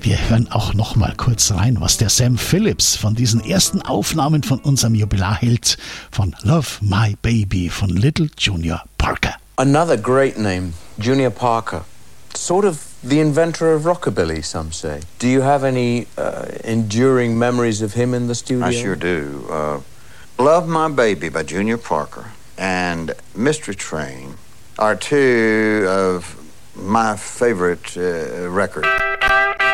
Wir hören auch noch mal kurz rein, was der Sam Phillips von diesen ersten Aufnahmen von unserem Jubilar hält, von Love My Baby von Little Junior Parker. Another great name, Junior Parker. Sort of the inventor of rockabilly, some say. Do you have any enduring memories of him in the studio? I sure do. Love My Baby by Junior Parker and Mystery Train are two of my favorite records.